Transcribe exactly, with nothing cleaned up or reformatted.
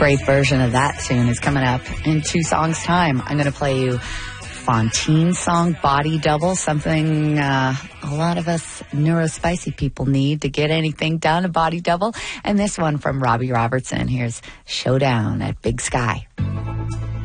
great version of that tune is coming up in two songs' time. I'm going to play you Fontaine's song, Body Double, something uh, a lot of us neurospicy people need to get anything done, a body double. And this one from Robbie Robertson. Here's Showdown at Big Sky.